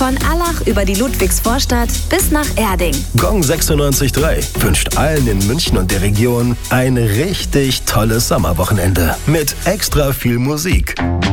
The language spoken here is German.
Von Allach über die Ludwigsvorstadt bis nach Erding. Gong 96.3 wünscht allen in München und der Region ein richtig tolles Sommerwochenende mit extra viel Musik.